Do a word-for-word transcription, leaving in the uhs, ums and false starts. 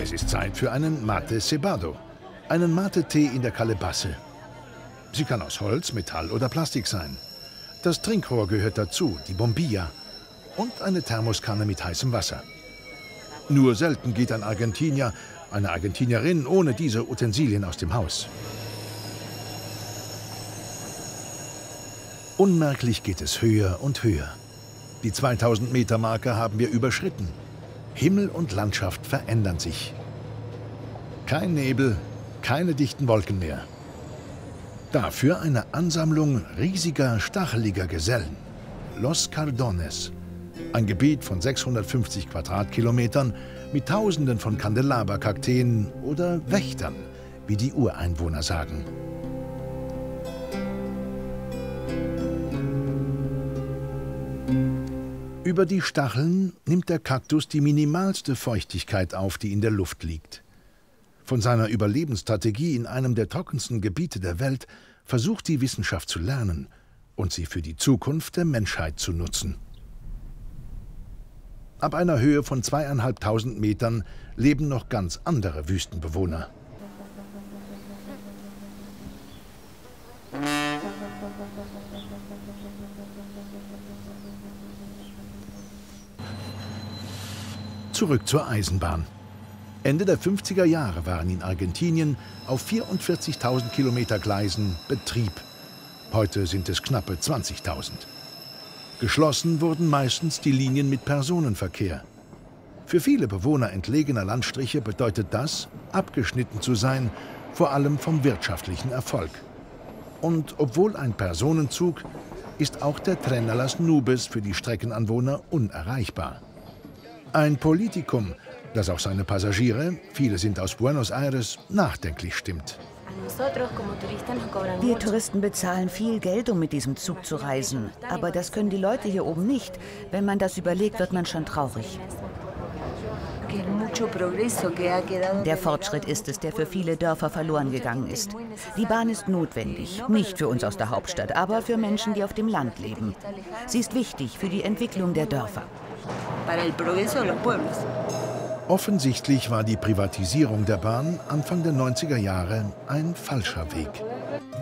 Es ist Zeit für einen Mate Cebado, einen Mate-Tee in der Kalebasse. Sie kann aus Holz, Metall oder Plastik sein. Das Trinkrohr gehört dazu, die Bombilla, und eine Thermoskanne mit heißem Wasser. Nur selten geht ein Argentinier, eine Argentinierin ohne diese Utensilien aus dem Haus. Unmerklich geht es höher und höher. Die zweitausend Meter Marke haben wir überschritten. Himmel und Landschaft verändern sich. Kein Nebel, keine dichten Wolken mehr. Dafür eine Ansammlung riesiger, stacheliger Gesellen. Los Cardones. Ein Gebiet von sechshundertfünfzig Quadratkilometern mit Tausenden von Kandelaberkakteen oder Wächtern, wie die Ureinwohner sagen. Über die Stacheln nimmt der Kaktus die minimalste Feuchtigkeit auf, die in der Luft liegt. Von seiner Überlebensstrategie in einem der trockensten Gebiete der Welt versucht die Wissenschaft zu lernen und sie für die Zukunft der Menschheit zu nutzen. Ab einer Höhe von zweieinhalbtausend Metern leben noch ganz andere Wüstenbewohner. Zurück zur Eisenbahn. Ende der fünfziger Jahre waren in Argentinien auf vierundvierzigtausend Kilometer Gleisen Betrieb. Heute sind es knappe zwanzigtausend. Geschlossen wurden meistens die Linien mit Personenverkehr. Für viele Bewohner entlegener Landstriche bedeutet das, abgeschnitten zu sein, vor allem vom wirtschaftlichen Erfolg. Und obwohl ein Personenzug, ist auch der Tren a las Nubes für die Streckenanwohner unerreichbar. Ein Politikum, das auch seine Passagiere, viele sind aus Buenos Aires, nachdenklich stimmt. Wir Touristen bezahlen viel Geld, um mit diesem Zug zu reisen. Aber das können die Leute hier oben nicht. Wenn man das überlegt, wird man schon traurig. Der Fortschritt ist es, der für viele Dörfer verloren gegangen ist. Die Bahn ist notwendig, nicht für uns aus der Hauptstadt, aber für Menschen, die auf dem Land leben. Sie ist wichtig für die Entwicklung der Dörfer. Offensichtlich war die Privatisierung der Bahn Anfang der neunziger Jahre ein falscher Weg.